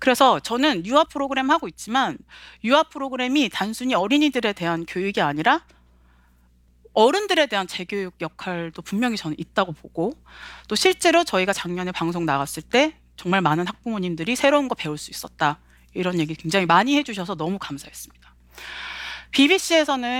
그래서 저는 유아 프로그램 하고 있지만 유아 프로그램이 단순히 어린이들에 대한 교육이 아니라 어른들에 대한 재교육 역할도 분명히 저는 있다고 보고, 또 실제로 저희가 작년에 방송 나갔을 때 정말 많은 학부모님들이 새로운 거 배울 수 있었다, 이런 얘기 굉장히 많이 해주셔서 너무 감사했습니다. BBC에서는